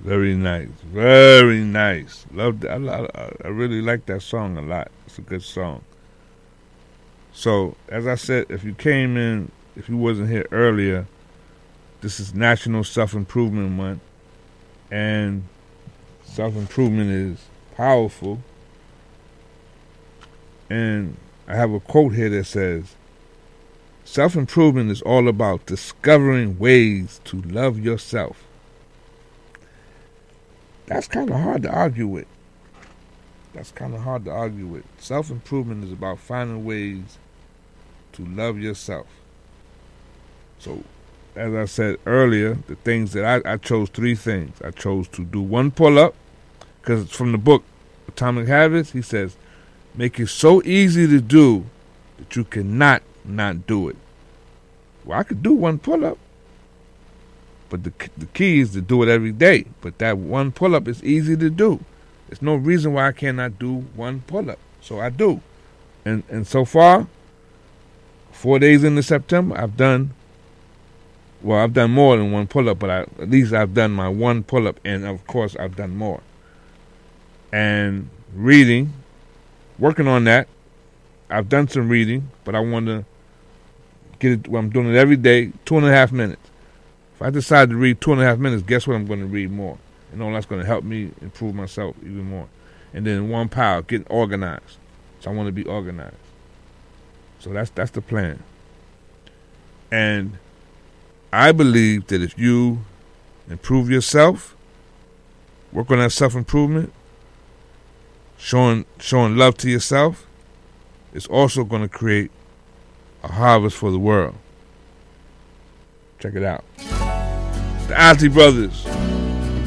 Very nice. Very nice. Loved it. I really like that song a lot. It's a good song. So, as I said, if you came in, if you wasn't here earlier, this is National Self-Improvement Month. And self-improvement is powerful. And I have a quote here that says, self-improvement is all about discovering ways to love yourself. That's kind of hard to argue with. Self-improvement is about finding ways to love yourself. So, as I said earlier, the things that I chose 3 things. I chose to do 1 pull-up, because from the book Atomic Habits, he says, make it so easy to do that you cannot not do it. Well, I could do 1 pull-up, but the key is to do it every day. But that 1 pull-up is easy to do. There's no reason why I cannot do 1 pull-up. So I do. And so far, 4 days into September, I've done more than 1 pull-up, but at least I've done my 1 pull-up, and of course I've done more. And reading, working on that. I've done some reading, but I want to get it. Well, I'm doing it every day, 2.5 minutes. If I decide to read 2.5 minutes, guess what? I'm going to read more, and all that's going to help me improve myself even more. And then 1 pile, getting organized. So I want to be organized. So that's the plan. And I believe that if you improve yourself, work on that self-improvement, showing love to yourself, it's also going to create a harvest for the world. Check it out. The Ozzy Brothers.